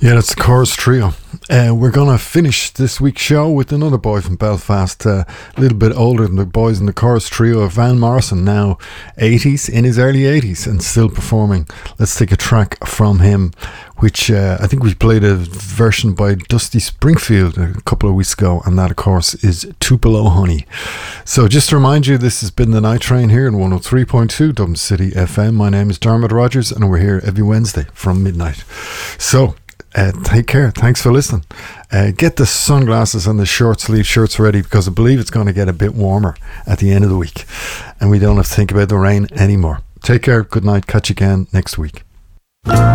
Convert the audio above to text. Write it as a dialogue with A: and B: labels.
A: Yeah, that's the Chorus Trio. We're going to finish this week's show with another boy from Belfast, a little bit older than the boys in the Chorus Trio. Van Morrison, now 80s, in his early 80s, and still performing. Let's take a track from him, which I think we played a version by Dusty Springfield a couple of weeks ago, and that, of course, is Tupelo Honey. So just to remind you, this has been the Night Train here in 103.2 Dublin City FM. My name is Dermot Rogers, and we're here every Wednesday from midnight. So take care. Thanks for listening. Get the sunglasses and the short sleeve shirts ready, because I believe it's going to get a bit warmer at the end of the week, and we don't have to think about the rain anymore. Take care. Good night. Catch you again next week.